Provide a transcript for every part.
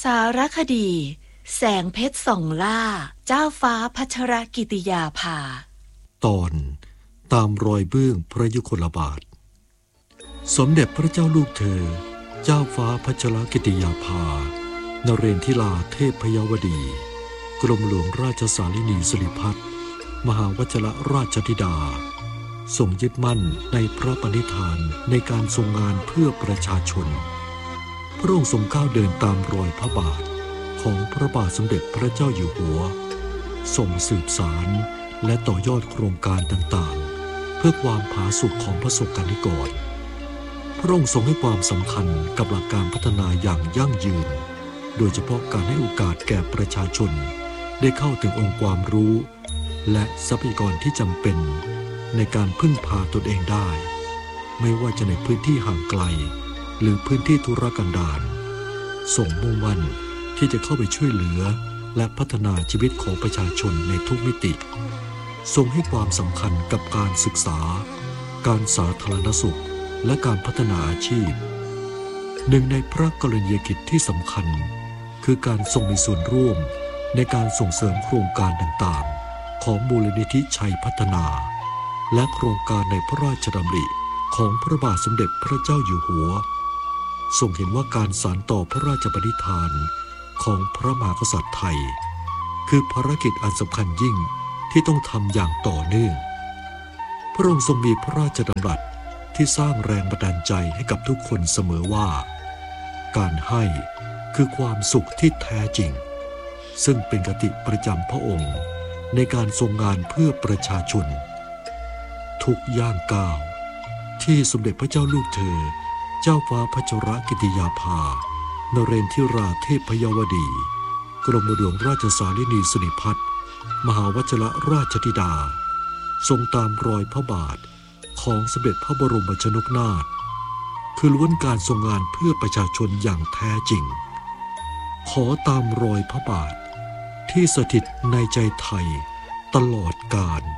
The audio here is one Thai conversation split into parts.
สารคดีแสงเพชรส่องล่าเจ้าฟ้าพัชรกิติยาภาตอนตามรอยเบื้องพระยุคลบาทสมเด็จพระเจ้าลูกเธอเจ้าฟ้าพัชรกิติยาภานเรนทิลาเทพพยวดีกรมหลวงราชสารินีสิริพัฒน์มหาวชิรราชธิดาทรงยึดมั่นในพระปณิธานในการทรงงานเพื่อประชาชนพระองค์ทรงก้าวเดินตามรอยพระบาทของพระบาทสมเด็จพระเจ้าอยู่หัวทรงสืบสารและต่อยอดโครงการต่างๆเพื่อความผาสุกของพระสงฆ์นิกรพระองค์ทรงให้ความสำคัญกับหลักการพัฒนาอย่างยั่งยืนโดยเฉพาะการให้โอกาสแก่ประชาชนได้เข้าถึงองค์ความรู้และทรัพยากรที่จำเป็นในการพึ่งพาตนเองได้ไม่ว่าจะในพื้นที่ห่างไกลหรือพื้นที่ทุรกันดารทรงมุ่งมั่นที่จะเข้าไปช่วยเหลือและพัฒนาชีวิตของประชาชนในทุกมิติทรงให้ความสำคัญกับการศึกษาการสาธารณสุขและการพัฒนาอาชีพหนึ่งในพระกรณียกิจที่สำคัญคือการทรงมีส่วนร่วมในการส่งเสริมโครงการต่างๆของมูลนิธิชัยพัฒนาและโครงการในพระราชดำริของพระบาทสมเด็จพระเจ้าอยู่หัวทรงเห็นว่าการสานต่อพระราชปณิธานของพระมหากษัตริย์ไทยคือภารกิจอันสำคัญยิ่งที่ต้องทำอย่างต่อเนื่องพระองค์ทรงมีพระราชดำรัสที่สร้างแรงบันดาลใจให้กับทุกคนเสมอว่าการให้คือความสุขที่แท้จริงซึ่งเป็นคติประจำพระองค์ในการทรงงานเพื่อประชาชนทุกย่างก้าวที่สมเด็จพระเจ้าลูกเธอเจ้าฟ้าพัชรกิติยาภานเรนทิราเทพพยวดีกรมหลวงราชสารินีสิริพัฒน์มหาวชิรราชธิดาทรงตามรอยพระบาทของสมเด็จพระบรมชนกนาถคือล้วนการทรงงานเพื่อประชาชนอย่างแท้จริงขอตามรอยพระบาทที่สถิตในใจไทยตลอดกาล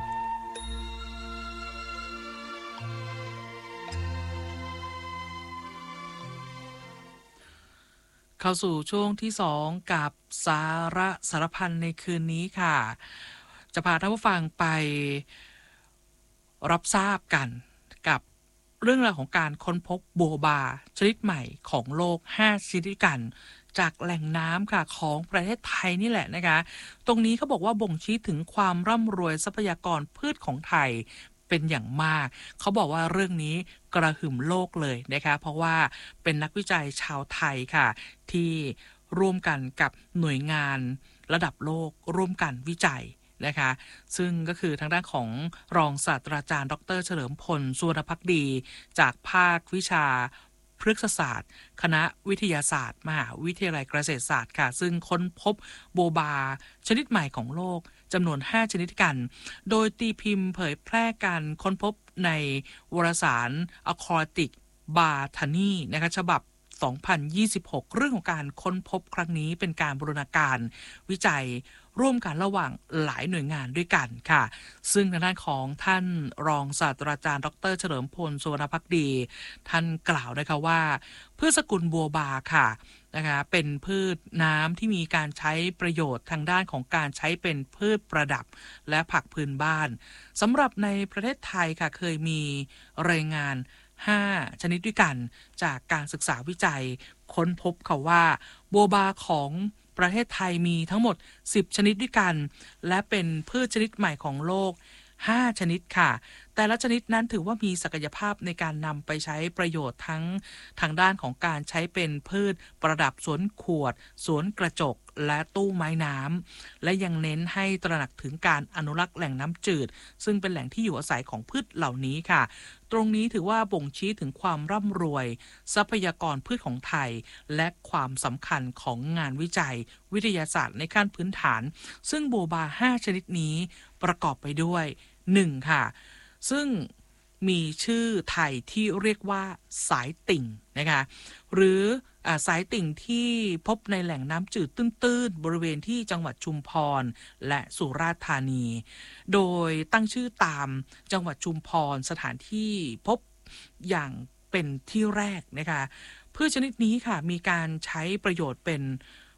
เข้าสู่ช่วงที่2กับสาระสารพันในคืนนี้ค่ะจะพาท่านผู้ฟังไปรับทราบกันกับเรื่องราวของการค้นพบบัวบาชนิดใหม่ของโลก5ชนิดด้วยกันจากแหล่งน้ำค่ะของประเทศไทยนี่แหละนะคะตรงนี้เขาบอกว่าบ่งชี้ถึงความร่ำรวยทรัพยากรพืชของไทยเป็นอย่างมากเขาบอกว่าเรื่องนี้กระหึ่มโลกเลยนะคะเพราะว่าเป็นนักวิจัยชาวไทยค่ะที่ร่วมกันกับหน่วยงานระดับโลกร่วมกันวิจัยนะคะซึ่งก็คือทางด้านของรองศาสตราจารย์ดร.เฉลิมพลสุวรรณภักดีจากภาควิชาพฤกษศาสตร์คณะวิทยาศาสตร์มหาวิทยาลัยเกษตรศาสตร์ค่ะซึ่งค้นพบโบบาชนิดใหม่ของโลกจำนวน5ชนิดกันโดยตีพิมพ์เผยแพร่การค้นพบในวารสาร Aquatic Botany นะคะฉบับ2026เรื่องของการค้นพบครั้งนี้เป็นการบูรณาการวิจัยร่วมกันระหว่างหลายหน่วยงานด้วยกันค่ะซึ่งทางด้านของท่านรองศาสตราจารย์ดร.เฉลิมพลสุวรรณภักดีท่านกล่าวนะคะว่าพืชสกุลบัวบาค่ะนะคะเป็นพืชน้ำที่มีการใช้ประโยชน์ทางด้านของการใช้เป็นพืชประดับและผักพื้นบ้านสำหรับในประเทศไทยค่ะเคยมีรายงาน5ชนิดด้วยกันจากการศึกษาวิจัยค้นพบค่ะว่าบัวบาของประเทศไทยมีทั้งหมด10ชนิดด้วยกันและเป็นพืชชนิดใหม่ของโลก5ชนิดค่ะแต่ละชนิดนั้นถือว่ามีศักยภาพในการนำไปใช้ประโยชน์ทั้งทางด้านของการใช้เป็นพืชประดับสวนขวดสวนกระจกและตู้ไม้น้ำและยังเน้นให้ตระหนักถึงการอนุรักษ์แหล่งน้ำจืดซึ่งเป็นแหล่งที่อยู่อาศัยของพืชเหล่านี้ค่ะตรงนี้ถือว่าบ่งชี้ถึงความร่ำรวยทรัพยากรพืชของไทยและความสำคัญของงานวิจัยวิทยาศาสตร์ในขั้นพื้นฐานซึ่งบัวบา5ชนิดนี้ประกอบไปด้วย1ค่ะซึ่งมีชื่อไทยที่เรียกว่าสายติ่งนะคะหรือสายติ่งที่พบในแหล่งน้ำจืดตื้นๆบริเวณที่จังหวัดชุมพรและสุราษฎร์ธานีโดยตั้งชื่อตามจังหวัดชุมพรสถานที่พบอย่างเป็นที่แรกนะคะพืชชนิดนี้ค่ะมีการใช้ประโยชน์เป็น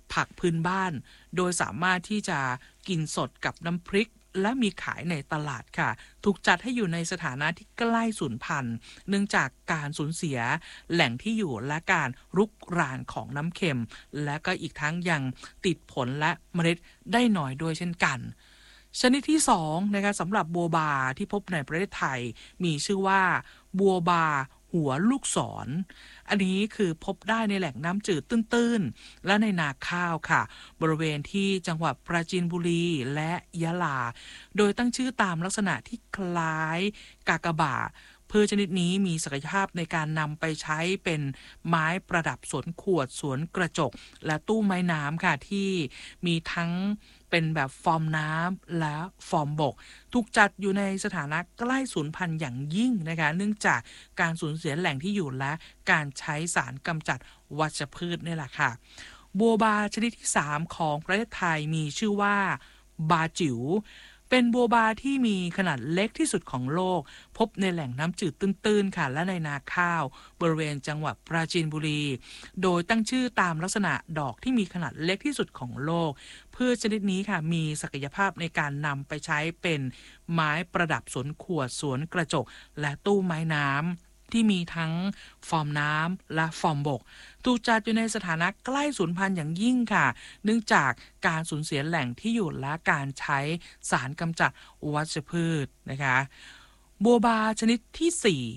ผักพื้นบ้านโดยสามารถที่จะกินสดกับน้ำพริกและมีขายในตลาดค่ะถูกจัดให้อยู่ในสถานะที่ใกล้สูญพันธุ์เนื่องจากการสูญเสียแหล่งที่อยู่และการรุกรานของน้ำเค็มและก็อีกทั้งยังติดผลและเมล็ดได้น้อยด้วยเช่นกันชนิดที่2นะคะสำหรับบัวบาที่พบในประเทศไทยมีชื่อว่าบัวบาหัวลูกศรอันนี้คือพบได้ในแหล่งน้ำจืดตื้นๆและในนาข้าวค่ะบริเวณที่จังหวัดปราจีนบุรีและยะลาโดยตั้งชื่อตามลักษณะที่คล้ายกากบาทพืชชนิดนี้มีศักยภาพในการนำไปใช้เป็นไม้ประดับสวนขวดสวนกระจกและตู้ไม้น้ำค่ะที่มีทั้งเป็นแบบฟอร์มน้ำและฟอร์มบกถูกจัดอยู่ในสถานะใกล้สูญพันธุ์อย่างยิ่งนะคะเนื่องจากการสูญเสียแหล่งที่อยู่และการใช้สารกำจัดวัชพืชนี่แหละค่ะบัวบาชนิดที่3ของประเทศไทยมีชื่อว่าบาจิ๋วเป็นบัวบาที่มีขนาดเล็กที่สุดของโลกพบในแหล่งน้ำจืดตื้นๆค่ะและในนาข้าวบริเวณจังหวัดปราจีนบุรีโดยตั้งชื่อตามลักษณะดอกที่มีขนาดเล็กที่สุดของโลกพืชชนิดนี้ค่ะมีศักยภาพในการนำไปใช้เป็นไม้ประดับสวนขวดสวนกระจกและตู้ไม้น้ำที่มีทั้งฟอร์มน้ำและฟอร์มบกถูกจัดอยู่ในสถานะใกล้สูญพันธุ์อย่างยิ่งค่ะเนื่องจากการสูญเสียแหล่งที่อยู่และการใช้สารกำจัดวัชพืชนะคะบัวบาชนิดที่4